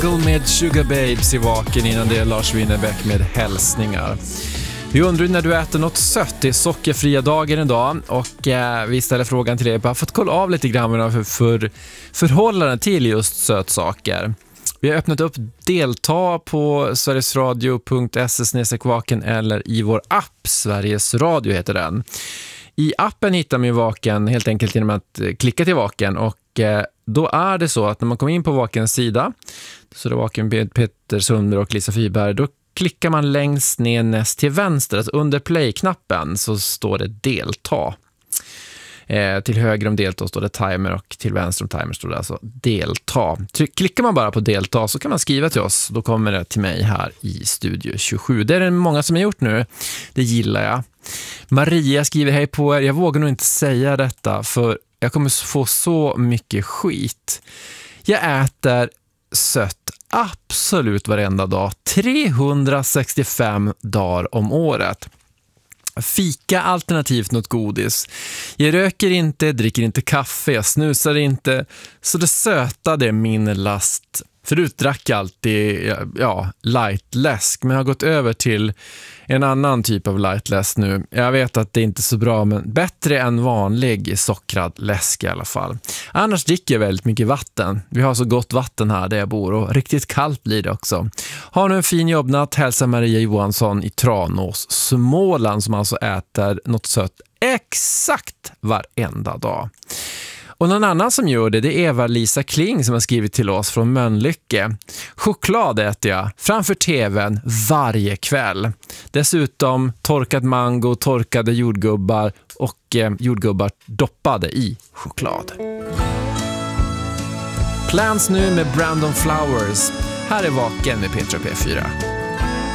Michael med Sugar Babes i Vaken, innan det är Lars Winnerbäck med Hälsningar. Vi undrar när du äter något sött. Det är sockerfria dagen idag och vi ställer frågan till dig. Jag har fått kolla av lite grann för förhållanden till just sötsaker. Vi har öppnat upp delta på sverigesradio.se/vaken eller i vår app, Sveriges Radio heter den. I appen hittar man ju Vaken helt enkelt genom att klicka till Vaken, och då är det så att när man kommer in på Vakens sida, så det är Vaken med Peter Sundberg och Lisa Fyberg, då klickar man längst ner näst till vänster, alltså under play-knappen så står det delta. Till höger om delta står det timer och till vänster om timer står det alltså delta. Klickar man bara på delta så kan man skriva till oss. Då kommer det till mig här i Studio 27. Det är det många som har gjort nu. Det gillar jag. Maria skriver hej på er. Jag vågar nog inte säga detta för jag kommer få så mycket skit. Jag äter sött absolut varenda dag. 365 dagar om året. Fika alternativt något godis. Jag röker inte, dricker inte kaffe, jag snusar inte. Så det söta, det är min last. Förut drack jag alltid light läsk, men jag har gått över till en annan typ av light läsk nu. Jag vet att det inte är så bra, men bättre än vanlig sockrad läsk i alla fall. Annars dricker jag väldigt mycket vatten. Vi har så gott vatten här där jag bor och riktigt kallt blir det också. Har nu en fin jobbnatt, hälsar Maria Johansson i Tranås, Småland, som alltså äter något sött exakt varenda dag. Och någon annan som gör det är Eva-Lisa Kling som har skrivit till oss från Mölnlycke. Choklad äter jag framför tvn varje kväll. Dessutom torkad mango, torkade jordgubbar och jordgubbar doppade i choklad. Plans nu med Brandon Flowers. Här är Vaken med Petra P4.